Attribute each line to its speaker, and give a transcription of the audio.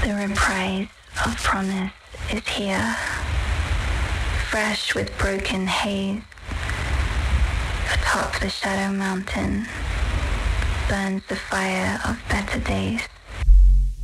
Speaker 1: The reprise of promise is here, fresh with broken haze. Atop the shadow mountain burns the fire of better days.